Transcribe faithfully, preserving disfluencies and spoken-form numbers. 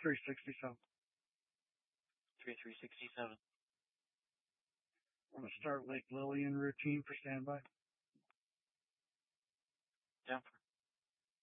three sixty-seven. three three sixty-seven. I'm going to start Lake Lillian routine for standby. Down.